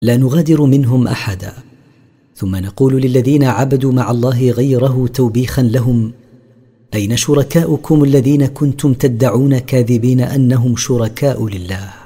لا نغادر منهم أحدا. ثم نقول للذين عبدوا مع الله غيره توبيخا لهم: أين شركاؤكم الذين كنتم تدعون كاذبين أنهم شركاء لله؟